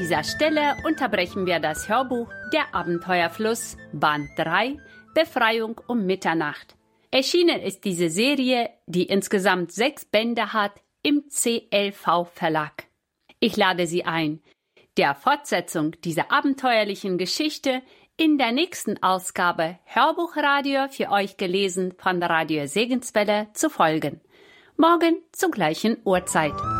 dieser Stelle unterbrechen wir das Hörbuch Der Abenteuerfluss, Band 3, Befreiung um Mitternacht. Erschienen ist diese Serie, die insgesamt 6 Bände hat, im CLV Verlag. Ich lade Sie ein, der Fortsetzung dieser abenteuerlichen Geschichte in der nächsten Ausgabe Hörbuchradio für euch gelesen von Radio Segenswelle zu folgen. Morgen zur gleichen Uhrzeit.